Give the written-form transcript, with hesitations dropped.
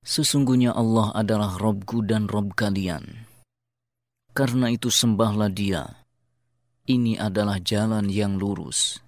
Sesungguhnya Allah adalah Rabbku dan Rabb kalian. Karena itu sembahlah Dia. Ini adalah jalan yang lurus.